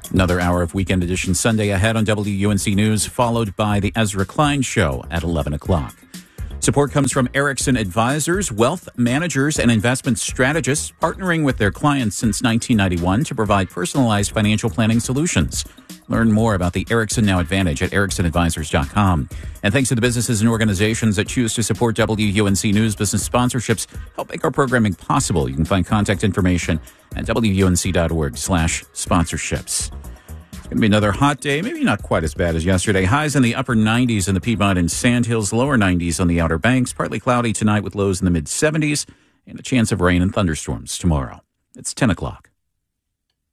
Another hour of Weekend Edition Sunday ahead on WUNC News, followed by the Ezra Klein Show at 11 o'clock. Support comes from Erickson Advisors, wealth managers and investment strategists, partnering with their clients since 1991 to provide personalized financial planning solutions. Learn more about the Erickson Now Advantage at ericksonadvisors.com. And thanks to the businesses and organizations that choose to support WUNC News business sponsorships, help make our programming possible. You can find contact information at WUNC.org/sponsorships. It's going to be another hot day, maybe not quite as bad as yesterday. Highs in the upper 90s in the Piedmont and Sandhills, lower 90s on the Outer Banks. Partly cloudy tonight with lows in the mid-70s and a chance of rain and thunderstorms tomorrow. It's 10 o'clock.